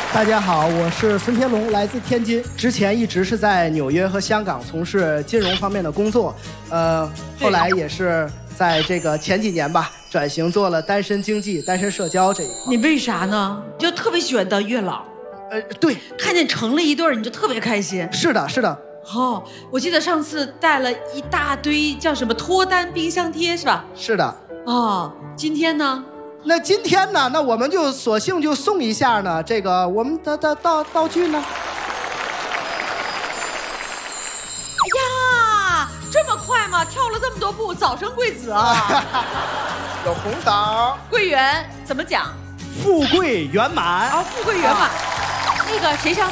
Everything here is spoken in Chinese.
大家好，我是孙天龙，来自天津。之前一直是在纽约和香港从事金融方面的工作，后来也是在这个前几年吧，转型做了单身经济、单身社交这一块。 你为啥呢？就特别喜欢当月老。 对， 看见成了一对儿，你就特别开心。 是的，是的。 哦，我记得上次带了一大堆叫什么脱单冰箱贴是吧？ 是的。 哦，今天呢？ 那今天呢？那我们就索性就送一下呢，这个我们的道具呢？ 哎呀，这么快吗？跳了这么多步，早生贵子啊！ 有红枣， 桂圆怎么讲？ 富贵圆满。 啊，富贵圆满。那个谁想？